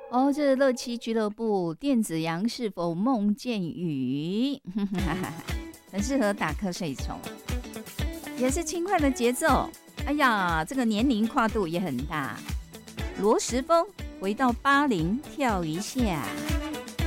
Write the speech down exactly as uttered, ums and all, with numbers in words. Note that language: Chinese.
哦，这是乐七俱乐部，电子羊是否梦见雨？很适合打瞌睡虫，也是轻快的节奏。哎呀，这个年龄跨度也很大。罗时丰回到八零跳一下。